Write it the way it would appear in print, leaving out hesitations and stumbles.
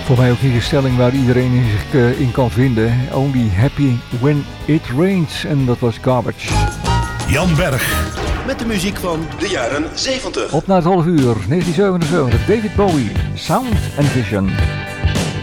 Voor mij ook een stelling waar iedereen zich in kan vinden. Only happy when it rains. En dat was Garbage. Jan Berg. Met de muziek van de jaren 70. Op naar het half uur. 1977. David Bowie. Sound and Vision.